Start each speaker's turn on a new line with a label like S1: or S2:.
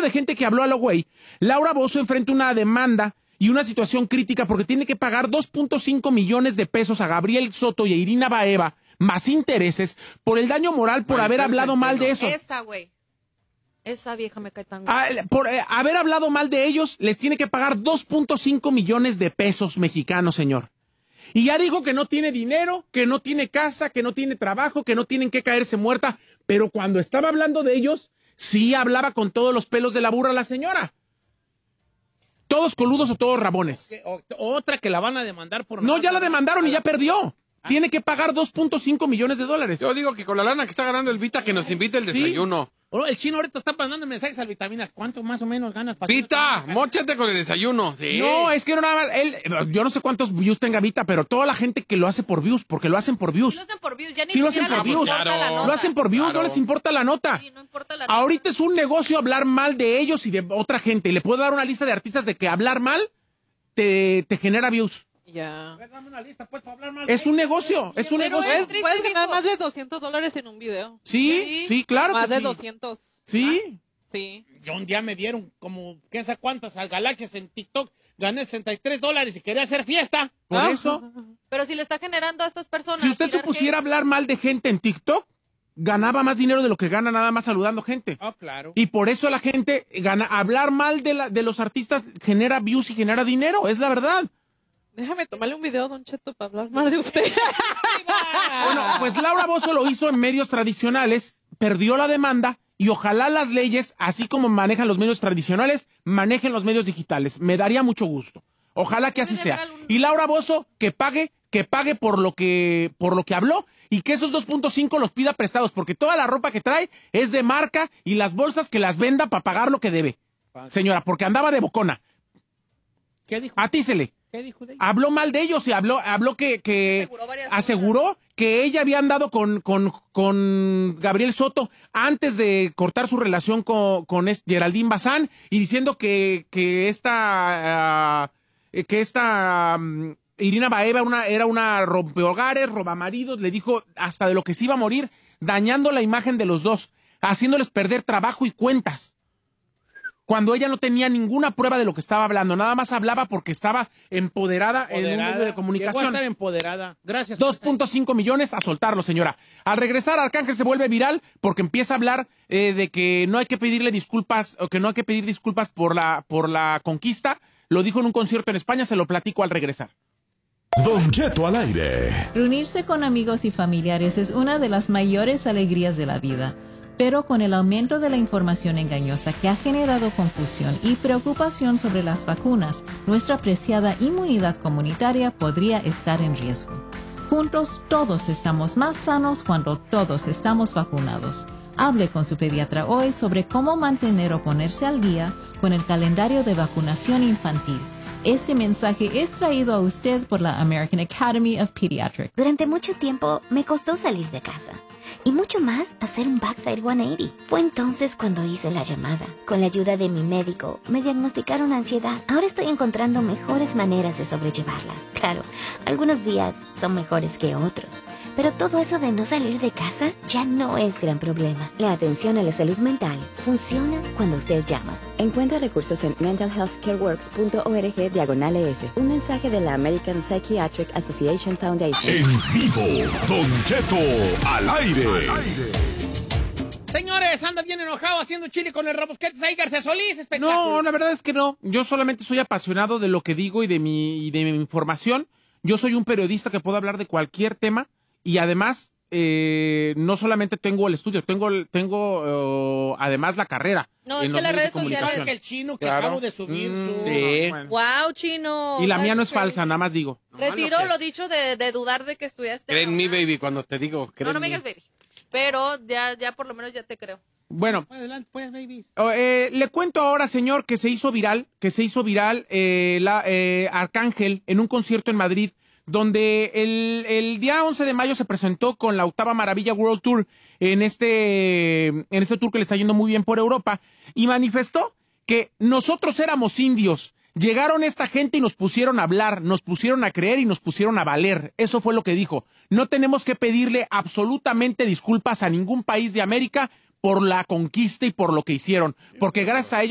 S1: de gente que habló a lo güey, Laura Bozzo enfrenta una demanda y una situación crítica porque tiene que pagar 2.5 millones de pesos a Gabriel Soto y a Irina Baeva, más intereses, por el daño moral por haber hablado mal de eso.
S2: Esa vieja me cae tan...
S1: Por haber hablado mal de ellos, les tiene que pagar 2.5 millones de pesos mexicanos, señor. Y ya dijo que no tiene dinero, que no tiene casa, que no tiene trabajo, que no tienen que caerse muerta. Pero cuando estaba hablando de ellos, sí hablaba con todos los pelos de la burra la señora. ¿Todos coludos o todos rabones?
S3: Otra que la van a demandar por...
S1: No, ya la demandaron y ya perdió. Tiene que pagar 2.5 millones de dólares.
S4: Yo digo que con la lana que está ganando el Vita, que nos invite el desayuno.
S3: El chino ahorita está mandando mensajes al Vitaminas. ¿Cuánto más o menos ganas?
S4: Vita, móchate con el desayuno. Sí.
S1: No, es que no nada más. Yo no sé cuántos views tenga Vita, pero toda la gente que lo hace por views, porque lo hacen por views.
S2: Sí, lo hacen por views. Ya ni
S1: sí, lo hacen
S2: siquiera
S1: por
S2: les
S1: views.
S2: importa la nota.
S1: Lo hacen por views, no les importa la nota.
S2: Sí, no importa la nota.
S1: Ahorita es un negocio hablar mal de ellos y de otra gente. Y le puedo dar una lista de artistas de que hablar mal te genera views.
S2: Ya.
S1: Es un negocio, es un negocio.
S5: Puedes ganar más de $200 en un video.
S1: Sí, claro
S5: Más
S1: que
S5: de
S1: sí.
S5: 200.
S1: Sí.
S5: Sí.
S3: Yo un día me dieron como, ¿qué sé cuántas galaxias en TikTok? Gané $63 y quería hacer fiesta.
S1: Por eso.
S2: Pero si le está generando a estas personas...
S1: Si usted se pusiera a hablar mal de gente en TikTok, ganaba más dinero de lo que gana nada más saludando gente.
S3: Claro.
S1: Y por eso la gente hablar mal de los artistas genera views y genera dinero, es la verdad.
S5: Déjame tomarle un video a Don Cheto para hablar mal de usted.
S1: Bueno, pues Laura Bozzo lo hizo en medios tradicionales, perdió la demanda y ojalá las leyes, así como manejan los medios tradicionales, manejen los medios digitales. Me daría mucho gusto. Ojalá que así sea. Y Laura Bozzo, que pague por lo que habló y que esos 2.5 los pida prestados, porque toda la ropa que trae es de marca y las bolsas que las venda para pagar lo que debe. Señora, porque andaba de bocona.
S3: ¿Qué dijo?
S1: Atícele.
S3: ¿Qué dijo de ella?
S1: Habló mal de ellos y habló que aseguró que ella había andado con Gabriel Soto antes de cortar su relación con Geraldine Bazán y diciendo que esta Irina Baeva era una rompehogares, robamaridos, le dijo hasta de lo que se iba a morir, dañando la imagen de los dos, haciéndoles perder trabajo y cuentas. Cuando ella no tenía ninguna prueba de lo que estaba hablando, nada más hablaba porque estaba empoderada en un medio de comunicación.
S3: Llegó a estar empoderada. Gracias.
S1: 2.5 millones a soltarlo, señora. Al regresar, Arcángel se vuelve viral porque empieza a hablar de que no hay que pedirle disculpas, o que no hay que pedir disculpas por la conquista. Lo dijo en un concierto en España, se lo platico al regresar.
S6: Don Cheto al aire.
S7: Reunirse con amigos y familiares es una de las mayores alegrías de la vida. Pero con el aumento de la información engañosa que ha generado confusión y preocupación sobre las vacunas, nuestra preciada inmunidad comunitaria podría estar en riesgo. Juntos todos estamos más sanos cuando todos estamos vacunados. Hable con su pediatra hoy sobre cómo mantener o ponerse al día con el calendario de vacunación infantil. Este mensaje es traído a usted por la American Academy of Pediatrics.
S8: Durante mucho tiempo me costó salir de casa. Y mucho más hacer un backside 180. Fue entonces cuando hice la llamada. Con la ayuda de mi médico, me diagnosticaron ansiedad. Ahora estoy encontrando mejores maneras de sobrellevarla. Claro, algunos días son mejores que otros. Pero todo eso de no salir de casa ya no es gran problema. La atención a la salud mental funciona cuando usted llama. Encuentra recursos en mentalhealthcareworks.org/ES. Un mensaje de la American Psychiatric Association Foundation.
S6: En vivo, Don Cheto al aire.
S3: Señores, anda bien enojado haciendo chile con el Rabosquetes ahí, García Solís. Espectáculo.
S1: No, la verdad es que no. Yo solamente soy apasionado de lo que digo y de mi información. Yo soy un periodista que puedo hablar de cualquier tema y además no solamente tengo el estudio, tengo además la carrera.
S2: No, es que las redes sociales
S3: que el chino que acabo de subir su...
S1: Sí.
S2: Bueno. Wow, chino.
S1: Y la mía no es falsa, nada más digo.
S2: Retiro lo dicho de dudar de que estudiaste.
S4: Cree en mí, baby, cuando te digo.
S2: No me digas baby. Pero ya por lo menos ya te creo.
S1: Bueno,
S3: adelante, pues, baby.
S1: Le cuento ahora, señor, que se hizo viral Arcángel en un concierto en Madrid, donde el día 11 de mayo se presentó con la 8ª Maravilla World Tour en este tour que le está yendo muy bien por Europa, y manifestó que nosotros éramos indios. Llegaron esta gente y nos pusieron a hablar, nos pusieron a creer y nos pusieron a valer. Eso fue lo que dijo. No tenemos que pedirle absolutamente disculpas a ningún país de América por la conquista y por lo que hicieron, porque gracias a ellos